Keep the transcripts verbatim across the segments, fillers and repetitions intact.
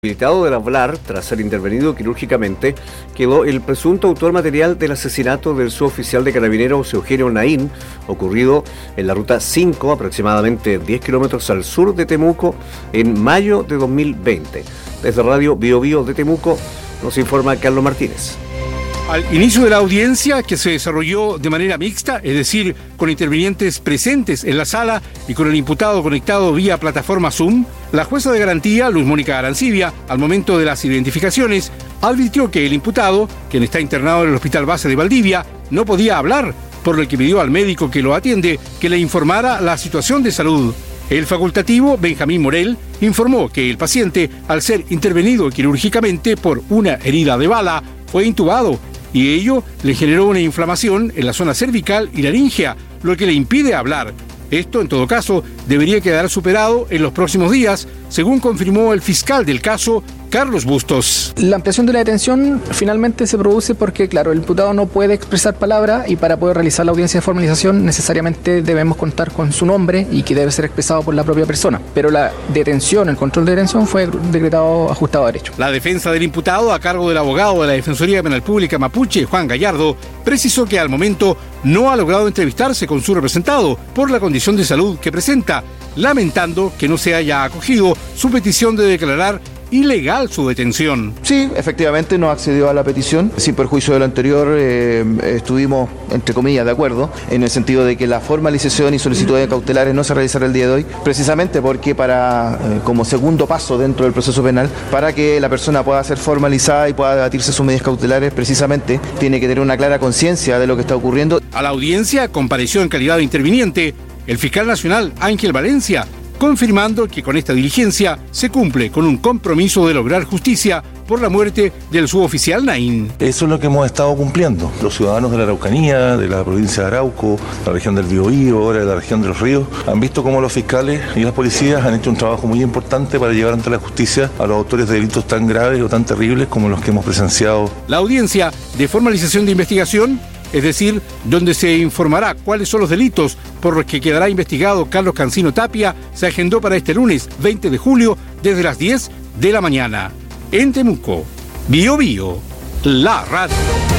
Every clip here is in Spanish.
Habilitado de hablar tras ser intervenido quirúrgicamente, quedó el presunto autor material del asesinato del suboficial de carabineros Eugenio Naín, ocurrido en la ruta cinco, aproximadamente diez kilómetros al sur de Temuco, en mayo de dos mil veinte. Desde Radio Bio Bio de Temuco nos informa Carlos Martínez. Al inicio de la audiencia, que se desarrolló de manera mixta, es decir, con intervinientes presentes en la sala y con el imputado conectado vía plataforma Zoom, la jueza de garantía, Luz Mónica Arancibia, al momento de las identificaciones, advirtió que el imputado, quien está internado en el Hospital Base de Valdivia, no podía hablar, por lo que pidió al médico que lo atiende que le informara la situación de salud. El facultativo, Benjamín Morel, informó que el paciente, al ser intervenido quirúrgicamente por una herida de bala, fue intubado y ello le generó una inflamación en la zona cervical y laringea, lo que le impide hablar. Esto, en todo caso, debería quedar superado en los próximos días, según confirmó el fiscal del caso, Carlos Bustos. La ampliación de la detención finalmente se produce porque, claro, el imputado no puede expresar palabra y para poder realizar la audiencia de formalización necesariamente debemos contar con su nombre y que debe ser expresado por la propia persona. Pero la detención, el control de detención fue decretado ajustado a derecho. La defensa del imputado, a cargo del abogado de la Defensoría Penal Pública Mapuche, Juan Gallardo, precisó que al momento no ha logrado entrevistarse con su representado por la condición de salud que presenta, lamentando que no se haya acogido su petición de declarar ilegal su detención. Sí, efectivamente no accedió a la petición. Sin perjuicio de lo anterior, eh, estuvimos, entre comillas, de acuerdo, en el sentido de que la formalización y solicitudes cautelares no se realizará el día de hoy, precisamente porque para, eh, como segundo paso dentro del proceso penal, para que la persona pueda ser formalizada y pueda debatirse sus medidas cautelares, precisamente tiene que tener una clara conciencia de lo que está ocurriendo. A la audiencia compareció en calidad de interviniente el fiscal nacional Ángel Valencia, confirmando que con esta diligencia se cumple con un compromiso de lograr justicia por la muerte del suboficial Naín. Eso es lo que hemos estado cumpliendo. Los ciudadanos de la Araucanía, de la provincia de Arauco, la región del Biobío, ahora de la región de los Ríos, han visto cómo los fiscales y las policías han hecho un trabajo muy importante para llevar ante la justicia a los autores de delitos tan graves o tan terribles como los que hemos presenciado. La audiencia de formalización de investigación, es decir, donde se informará cuáles son los delitos por los que quedará investigado Carlos Cancino Tapia, se agendó para este lunes veinte de julio desde las diez de la mañana. En Temuco, Bio Bio, la radio.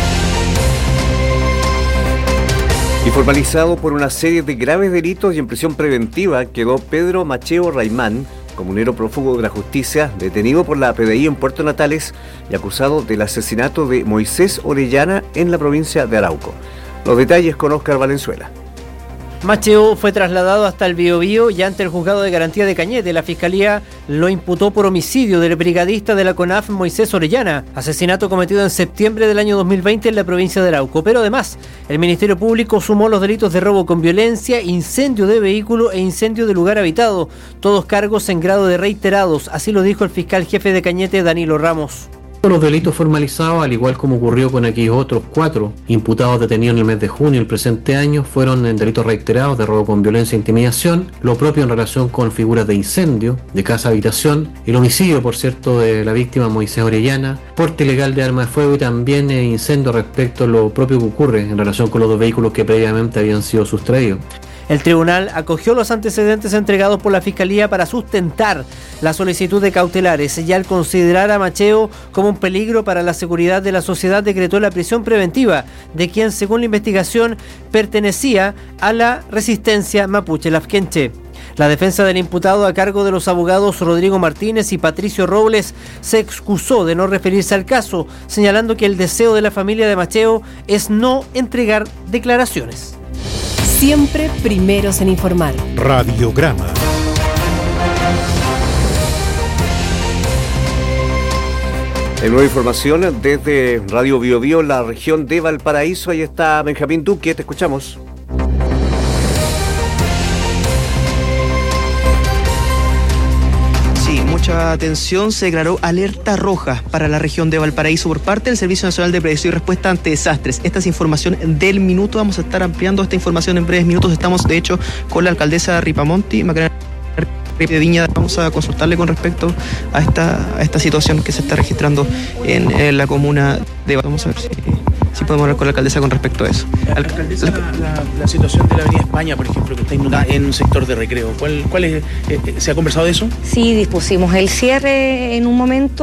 Y formalizado por una serie de graves delitos y en prisión preventiva quedó Pedro Macheo Raimán, comunero prófugo de la justicia, detenido por la P D I en Puerto Natales y acusado del asesinato de Moisés Orellana en la provincia de Arauco. Los detalles con Óscar Valenzuela. Macheo fue trasladado hasta el Biobío y ante el juzgado de garantía de Cañete. La fiscalía lo imputó por homicidio del brigadista de la CONAF Moisés Orellana, asesinato cometido en septiembre del año dos mil veinte en la provincia de Arauco. Pero además, el Ministerio Público sumó los delitos de robo con violencia, incendio de vehículo e incendio de lugar habitado, todos cargos en grado de reiterados, así lo dijo el fiscal jefe de Cañete, Danilo Ramos. Los delitos formalizados, al igual como ocurrió con aquellos otros cuatro imputados detenidos en el mes de junio del presente año, fueron en delitos reiterados de robo con violencia e intimidación, lo propio en relación con figuras de incendio, de casa-habitación, el homicidio, por cierto, de la víctima Moisés Orellana, porte ilegal de arma de fuego y también eh, incendio respecto a lo propio que ocurre en relación con los dos vehículos que previamente habían sido sustraídos. El tribunal acogió los antecedentes entregados por la Fiscalía para sustentar la solicitud de cautelares y al considerar a Macheo como un peligro para la seguridad de la sociedad decretó la prisión preventiva de quien, según la investigación, pertenecía a la resistencia mapuche Lafkenche. La defensa del imputado, a cargo de los abogados Rodrigo Martínez y Patricio Robles, se excusó de no referirse al caso, señalando que el deseo de la familia de Macheo es no entregar declaraciones. Siempre primeros en informar. Radiograma. En nueva información desde Radio Bio Bio, la región de Valparaíso. Ahí está Benjamín Duque, te escuchamos. Mucha atención, se declaró alerta roja para la región de Valparaíso por parte del Servicio Nacional de Prevención y Respuesta ante Desastres. Esta es información del minuto, vamos a estar ampliando esta información en breves minutos. Estamos, de hecho, con la alcaldesa Ripamonti, Macarena de Viña. Vamos a consultarle con respecto a esta, a esta situación que se está registrando en, en la comuna de... Vamos a ver si... si podemos hablar con la alcaldesa con respecto a eso. Al- Alcaldesa, la, la, la situación de la Avenida España, por ejemplo, que está inundada en un sector de Recreo, ¿cuál, cuál es, eh, ¿se ha conversado de eso? Sí, dispusimos el cierre en un momento.